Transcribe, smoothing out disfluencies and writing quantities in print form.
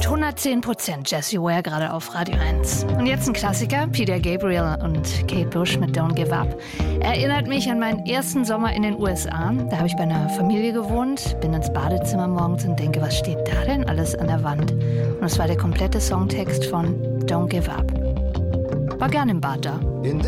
110% Jessie Ware gerade auf Radio 1. Und jetzt ein Klassiker, Peter Gabriel und Kate Bush mit Don't Give Up. Erinnert mich an meinen ersten Sommer in den USA. Da habe ich bei einer Familie gewohnt, bin ins Badezimmer morgens und denke, was steht da denn alles an der Wand? Und es war der komplette Songtext von Don't Give Up. War gern im Bad da. In